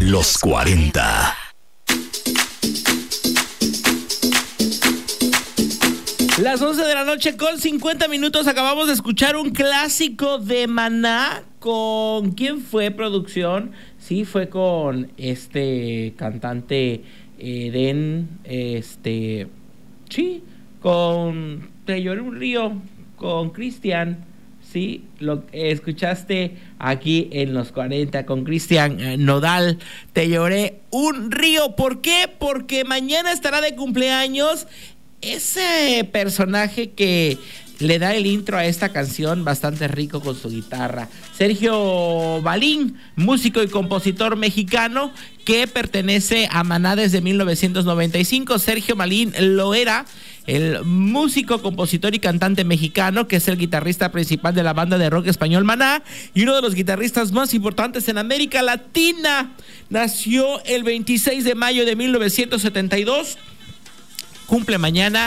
Los 40. Las 11 de la noche con 50 minutos. Acabamos de escuchar un clásico de Maná. ¿Con quién fue, producción? Sí, fue con este cantante Eden. Sí, con Te lloré un río, con Cristian. Sí, lo escuchaste aquí en los 40 con Cristian Nodal. Te lloré un río. ¿Por qué? Porque mañana estará de cumpleaños ese personaje que le da el intro a esta canción, bastante rico con su guitarra. Sergio Balín, músico y compositor mexicano que pertenece a Maná desde 1995. Sergio Balín lo era, el músico, compositor y cantante mexicano, que es el guitarrista principal de la banda de rock español Maná y uno de los guitarristas más importantes en América Latina. Nació el 26 de mayo de 1972. Cumple mañana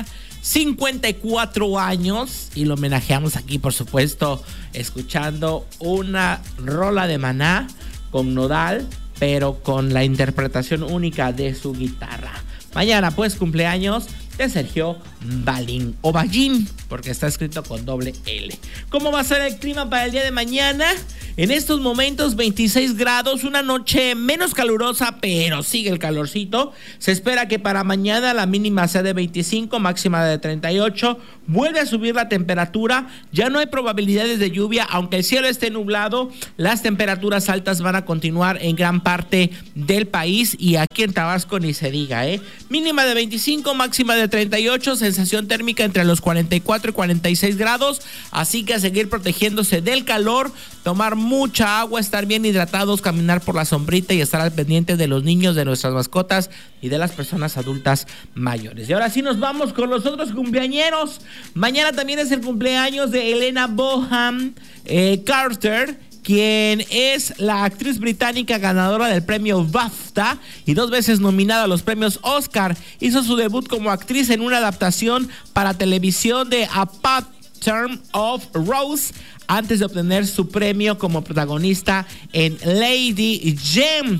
54 años y lo homenajeamos aquí, por supuesto, escuchando una rola de Maná con Nodal, pero con la interpretación única de su guitarra. Mañana, pues, cumpleaños de Sergio Balín, o Ballín, porque está escrito con doble L. ¿Cómo va a ser el clima para el día de mañana? En estos momentos 26 grados, una noche menos calurosa, pero sigue el calorcito. Se espera que para mañana la mínima sea de 25, máxima de 38. Vuelve a subir la temperatura, ya no hay probabilidades de lluvia, aunque el cielo esté nublado. Las temperaturas altas van a continuar en gran parte del país y aquí en Tabasco ni se diga, Mínima de 25, máxima de 38, sensación térmica entre los 44 y 46 grados, así que a seguir protegiéndose del calor, tomar mucha agua, estar bien hidratados, caminar por la sombrita y estar al pendiente de los niños, de nuestras mascotas y de las personas adultas mayores. Y ahora sí nos vamos con los otros cumpleañeros. Mañana también es el cumpleaños de Helena Bonham Carter, quien es la actriz británica ganadora del premio BAFTA y 2 veces nominada a los premios Oscar. Hizo su debut como actriz en una adaptación para televisión de A Pattern of Rose, antes de obtener su premio como protagonista en Lady Jane.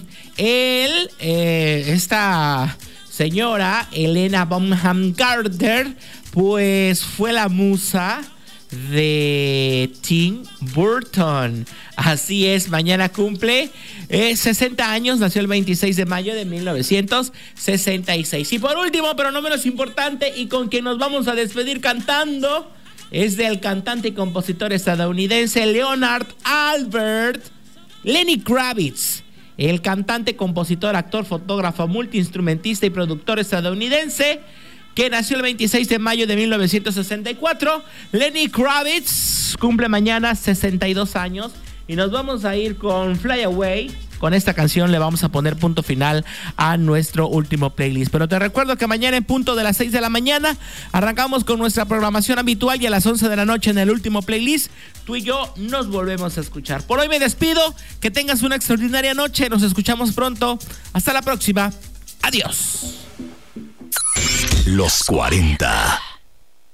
Esta señora, Helena Bonham Carter, pues fue la musa de Tim Burton. Así es, mañana cumple 60 años, nació el 26 de mayo de 1966. Y por último, pero no menos importante, y con quien nos vamos a despedir cantando, es del cantante y compositor estadounidense Leonard Albert Lenny Kravitz. El cantante, compositor, actor, fotógrafo, multiinstrumentista y productor estadounidense que nació el 26 de mayo de 1964. Lenny Kravitz cumple mañana 62 años. Y nos vamos a ir con Fly Away. Con esta canción le vamos a poner punto final a nuestro último playlist. Pero te recuerdo que mañana en punto de las 6 de la mañana arrancamos con nuestra programación habitual y a las 11 de la noche en el último playlist tú y yo nos volvemos a escuchar. Por hoy me despido. Que tengas una extraordinaria noche. Nos escuchamos pronto. Hasta la próxima. Adiós. Los 40.